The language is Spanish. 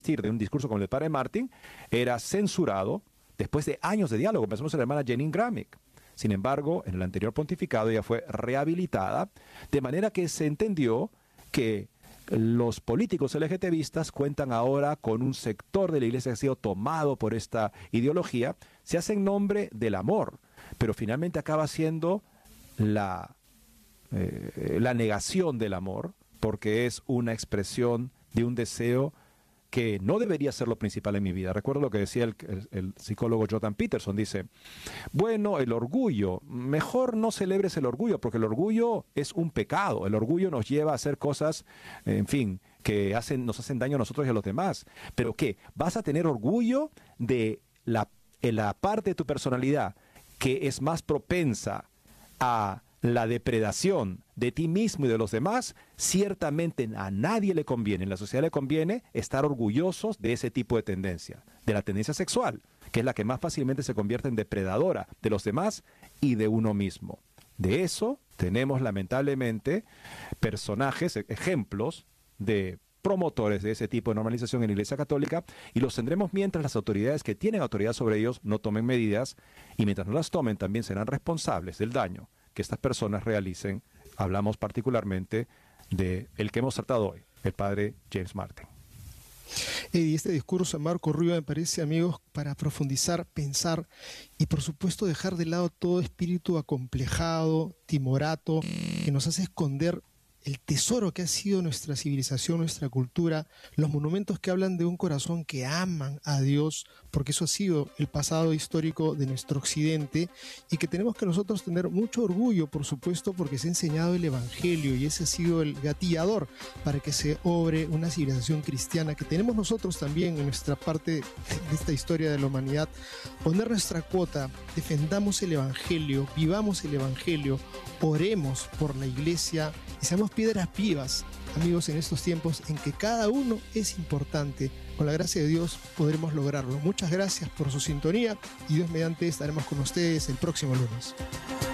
de un discurso como el de padre Martin, era censurado después de años de diálogo. Pensamos en la hermana Janine Gramick. Sin embargo, en el anterior pontificado ella fue rehabilitada, de manera que se entendió que los políticos LGTBistas cuentan ahora con un sector de la iglesia que ha sido tomado por esta ideología, se hace en nombre del amor, pero finalmente acaba siendo la negación del amor, porque es una expresión de un deseo que no debería ser lo principal en mi vida. Recuerdo lo que decía el psicólogo Jordan Peterson, dice, bueno, el orgullo, mejor no celebres el orgullo, porque el orgullo es un pecado, el orgullo nos lleva a hacer cosas, en fin, que nos hacen daño a nosotros y a los demás. ¿Pero qué? ¿Vas a tener orgullo de la parte de tu personalidad que es más propensa a la depredación de ti mismo y de los demás? Ciertamente a nadie le conviene, en la sociedad le conviene estar orgullosos de ese tipo de tendencia, de la tendencia sexual, que es la que más fácilmente se convierte en depredadora de los demás y de uno mismo. De eso tenemos lamentablemente personajes, ejemplos de promotores de ese tipo de normalización en la Iglesia Católica, y los tendremos mientras las autoridades que tienen autoridad sobre ellos no tomen medidas, y mientras no las tomen también serán responsables del daño que estas personas realicen. Hablamos particularmente de el que hemos tratado hoy, el padre James Martin. Y este discurso de Marco Rubio me parece, amigos, para profundizar, pensar y por supuesto dejar de lado todo espíritu acomplejado, timorato, que nos hace esconder el tesoro que ha sido nuestra civilización, nuestra cultura, los monumentos que hablan de un corazón que aman a Dios, porque eso ha sido el pasado histórico de nuestro occidente, y que tenemos que nosotros tener mucho orgullo, por supuesto, porque se ha enseñado el Evangelio, y ese ha sido el gatillador para que se obre una civilización cristiana que tenemos nosotros también en nuestra parte de esta historia de la humanidad. Poner nuestra cuota, defendamos el Evangelio, vivamos el Evangelio, oremos por la iglesia y seamos piedras vivas, amigos, en estos tiempos en que cada uno es importante. Con la gracia de Dios podremos lograrlo. Muchas gracias por su sintonía y Dios mediante estaremos con ustedes el próximo lunes.